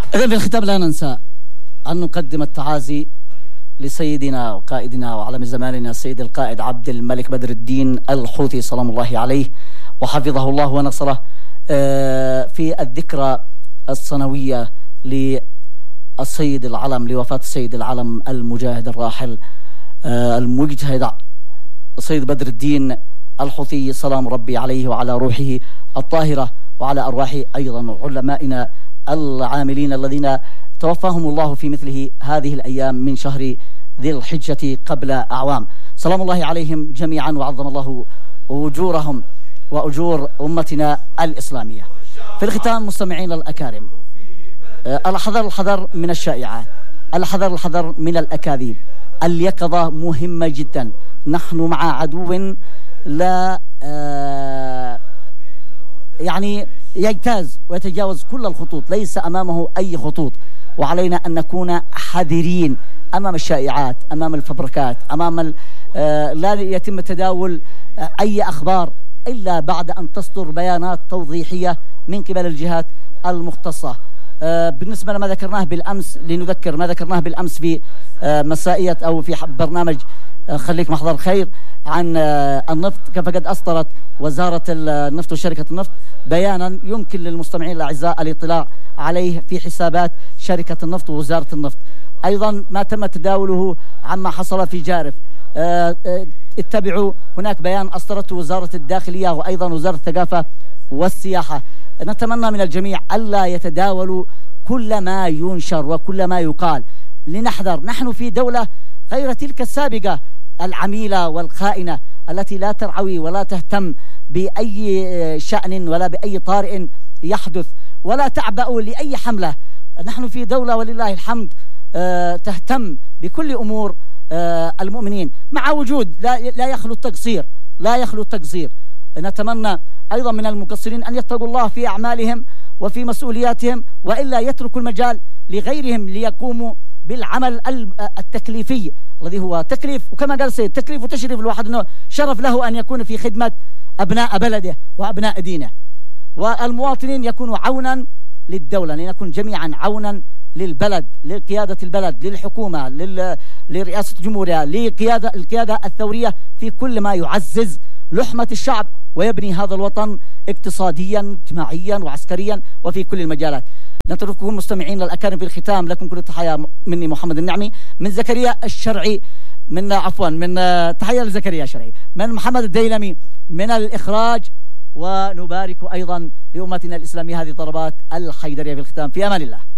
إذن في الختام لا ننسى أن نقدم التعازي لسيدنا وقائدنا وعلم زماننا السيد القائد عبد الملك بدر الدين الحوثي سلام الله عليه وحفظه الله ونصره في الذكرى السنوية للسيد العلم، لوفاة السيد العلم المجاهد الراحل المجتهد السيد بدر الدين الحوثي سلام ربي عليه وعلى روحه الطاهرة وعلى أرواح أيضا علمائنا العاملين الذين توفاهم الله في مثله هذه الأيام من شهر ذي الحجة قبل أعوام. سلام الله عليهم جميعا وعظم الله أجورهم وأجور أمتنا الإسلامية. في الختام مستمعين الأكارم، الحذر من الشائعات، الحذر من الأكاذيب، اليقظة مهمة جدا. نحن مع عدو لا يعني يجتاز ويتجاوز كل الخطوط، ليس أمامه أي خطوط، وعلينا أن نكون حذرين أمام الشائعات، أمام الفبركات، أمام لا يتم تداول أي أخبار إلا بعد أن تصدر بيانات توضيحية من قبل الجهات المختصة. بالنسبة لما ذكرناه بالأمس، لنذكر ما ذكرناه بالأمس في مسائية أو في برنامج خليك محضر خير عن النفط، فقد أصدرت وزارة النفط وشركة النفط بيانا يمكن للمستمعين الأعزاء الاطلاع عليه في حسابات شركة النفط ووزارة النفط. أيضا ما تم تداوله عما حصل في جارف، اتبعوا هناك بيان أصدرته وزارة الداخلية وأيضا وزارة الثقافة والسياحة. نتمنى من الجميع ألا يتداولوا كل ما ينشر وكل ما يقال، لنحذر. نحن في دولة غير تلك السابقة العميلة والخائنة التي لا ترعوي ولا تهتم بأي شأن ولا بأي طارئ يحدث ولا تعبأ لأي حملة. نحن في دولة ولله الحمد تهتم بكل أمور المؤمنين، مع وجود لا يخلو التقصير، لا يخلو التقصير. نتمنى أيضا من المقصرين أن يتقوا الله في أعمالهم وفي مسؤولياتهم، وإلا يتركوا المجال لغيرهم ليقوموا بالعمل التكليفي الذي هو تكليف، وكما قال السيد تكليف وتشريف الواحد، أنه شرف له أن يكون في خدمة أبناء بلده وأبناء دينه، والمواطنين يكونوا عونا للدولة، لنكون جميعا عونا للبلد، لقيادة البلد، للحكومة، لرئاسة الجمهورية، القيادة الثورية في كل ما يعزز لحمة الشعب ويبني هذا الوطن اقتصاديا اجتماعيا وعسكريا وفي كل المجالات. نترككم مستمعين الأكارم في الختام. لكم كل التحية مني محمد النعمي، من زكريا الشرعي، من تحية لزكريا الشرعي، من محمد الديلمي من الإخراج، ونبارك أيضا لأمتنا الإسلامية هذه ضربات الحيدرية في الختام. في أمان الله.